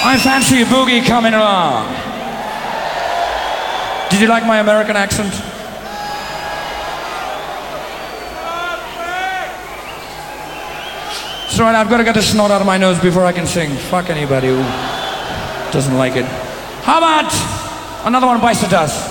I fancy a boogie coming along. Did you like my American accent? It's all right, I've got to get the snot out of my nose before I can sing. Fuck anybody who doesn't like it. How about another one bites the dust?